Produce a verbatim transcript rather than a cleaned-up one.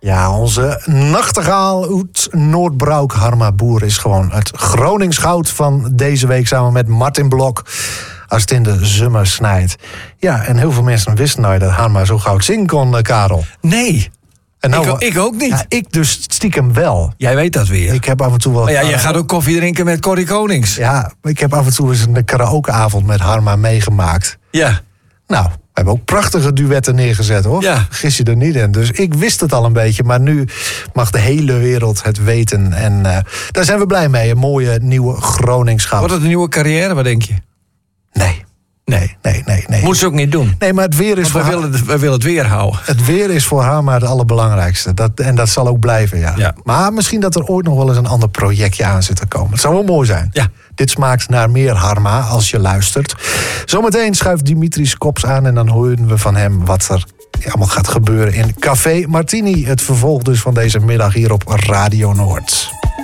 Ja, onze nachtegaal uit Noordbroek, Harma Boer, is gewoon het Gronings goud van deze week samen met Martin Blok. Als het in de zomer snijdt. Ja, en heel veel mensen wisten nou dat Harma zo goud zingen kon, Karel. Nee, en nou, ik, ik ook niet. Ja, ik dus stiekem wel. Jij weet dat weer. Ik heb af en toe wel... Maar ja, jij gaat ook koffie drinken met Corrie Konings. Ja, ik heb af en toe eens een karaokeavond met Harma meegemaakt. Ja. Nou, we hebben ook prachtige duetten neergezet, hoor. Ja. Gis je er niet in. Dus ik wist het al een beetje, maar nu mag de hele wereld het weten. En uh, daar zijn we blij mee. Een mooie nieuwe Gronings goud. Wordt het een nieuwe carrière, wat denk je? Nee. Nee, nee, nee, nee. Moet ze ook niet doen. Nee, maar het weer is Want voor wij willen, het, wij willen het weer houden. Het weer is voor haar maar het allerbelangrijkste. Dat, en dat zal ook blijven, ja. Ja. Maar misschien dat er ooit nog wel eens een ander projectje aan zit te komen. Het zou wel mooi zijn. Ja. Dit smaakt naar meer Harma als je luistert. Zometeen schuift Dimitris Kops aan en dan horen we van hem wat er allemaal gaat gebeuren in Café Martini. Het vervolg dus van deze middag hier op Radio Noord.